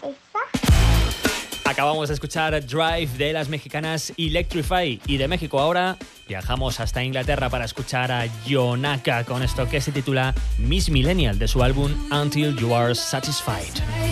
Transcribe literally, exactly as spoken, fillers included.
esa. Acabamos de escuchar Drive de las mexicanas Electrify, y de México ahora viajamos hasta Inglaterra para escuchar a Yonaka con esto que se titula Miss Millennial de su álbum Until You Are Satisfied.